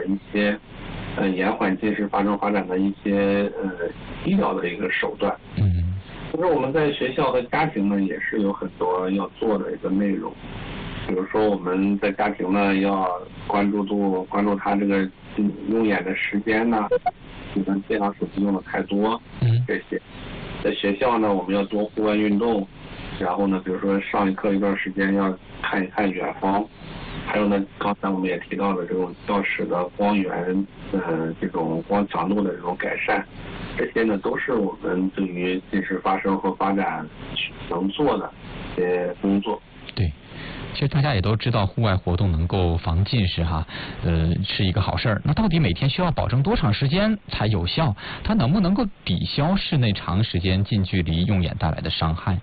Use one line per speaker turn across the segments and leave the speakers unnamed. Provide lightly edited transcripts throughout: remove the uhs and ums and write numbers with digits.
一些延缓近视发生发展的一些医疗的一个手段。其实我们在学校和家庭呢也是有很多要做的一个内容，比如说我们在家庭呢要关注他这个用眼的时间呢，不能电脑手机用的太多，这些。在学校呢我们要多户外运动，然后呢比如说上课一段时间要看一看远方，还有呢刚才我们也提到了这种教室的光源这种光强度的这种改善，这些呢都是我们对于近视发生和发展能做的一些工作。
对，其实大家也都知道户外活动能够防近视哈，是一个好事儿。那到底每天需要保证多长时间才有效？它能不能够抵消室内长时间近距离用眼带来的伤害？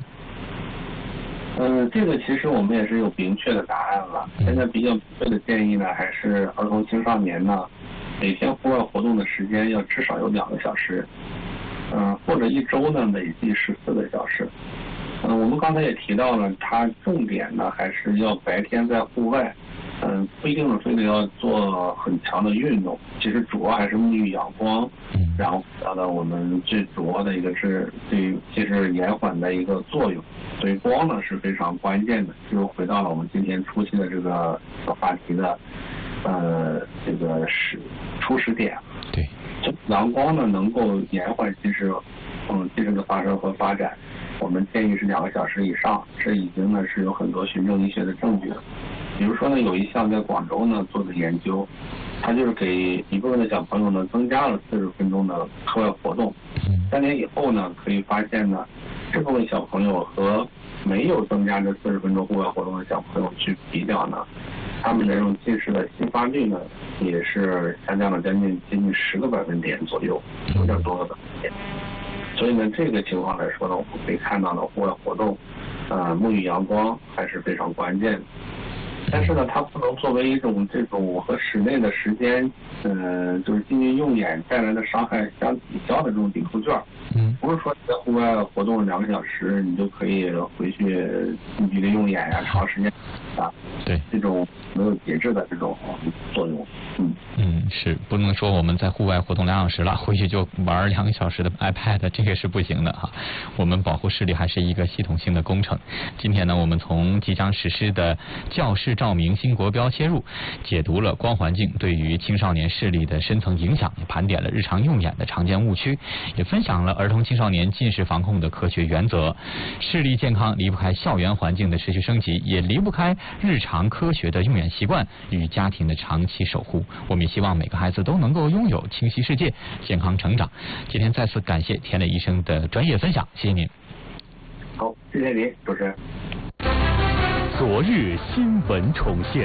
这个其实我们也是有明确的答案了。现在比较明确的建议呢，还是儿童青少年呢，每天户外活动的时间要至少有2个小时，或者一周呢累计14个小时。我们刚才也提到了，它重点呢还是要白天在户外，不一定是非得要做很强的运动，其实主要还是沐浴阳光，然后达到我们最主要的一个是对近视延缓的一个作用。所以光呢是非常关键的，就回到了我们今天初期的这个话题的这个初始点。
对，
阳光呢能够延缓近视的发生和发展，我们建议是2个小时以上，这已经呢是有很多循证医学的证据了。比如说呢，有一项在广州呢做的研究，它就是给一部分的小朋友呢增加了40分钟的课外活动，3年以后呢可以发现呢，这部分小朋友和没有增加这40分钟户外活动的小朋友去比较呢，他们的这种近视的新发率呢也是下降了接近10个百分点左右，9.多个百分点。所以呢，这个情况来说呢，我们可以看到呢，户外活动，沐浴阳光还是非常关键的。但是呢，它不能作为一种这种和室内的时间，就是近距用眼带来的伤害相抵消的这种抵扣券。不是说你在户外活动2个小时，你就可以回去近距离用眼呀，长时间
对，
这种没有节制的这种作用。
是不能说我们在户外活动2小时了，回去就玩2个小时的 iPad， 这个是不行的哈。我们保护视力还是一个系统性的工程。今天呢，我们从即将实施的教室照明新国标切入，解读了光环境对于青少年视力的深层影响，也盘点了日常用眼的常见误区，也分享了儿童青少年近视防控的科学原则。视力健康离不开校园环境的持续升级，也离不开日常科学的用眼习惯与家庭的长期守护。我们也希望每个孩子都能够拥有清晰世界，健康成长。今天再次感谢田磊医生的专业分享，谢谢您。
好，谢谢您，主持人。
昨日新闻重现。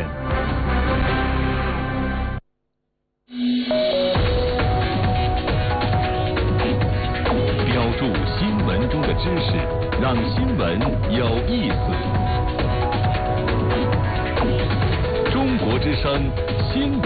标注新闻中的知识，让新闻有意思。中国之声新闻。